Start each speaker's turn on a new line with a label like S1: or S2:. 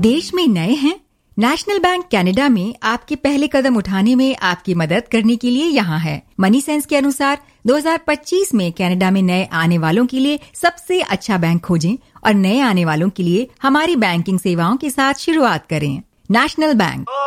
S1: देश में नए हैं? नेशनल बैंक कनाडा में आपके पहले कदम उठाने में आपकी मदद करने के लिए यहाँ है। मनी सेंस के अनुसार 2025 में कनाडा में नए आने वालों के लिए सबसे अच्छा बैंक खोजें और नए आने वालों के लिए हमारी बैंकिंग सेवाओं के साथ शुरुआत करें। National bank.